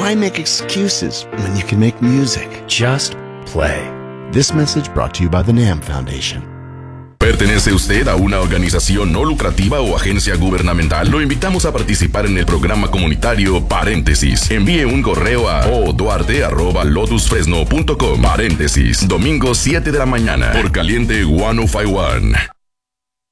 Why make excuses when you can make music? Just play. This message brought to you by the NAM Foundation. ¿Pertenece usted a una organización no lucrativa o agencia gubernamental? Lo invitamos a participar en el programa comunitario Paréntesis. Envíe un correo a oduarte@lotusfresno.com. Paréntesis, domingo 7 de la mañana, por Caliente 105.1.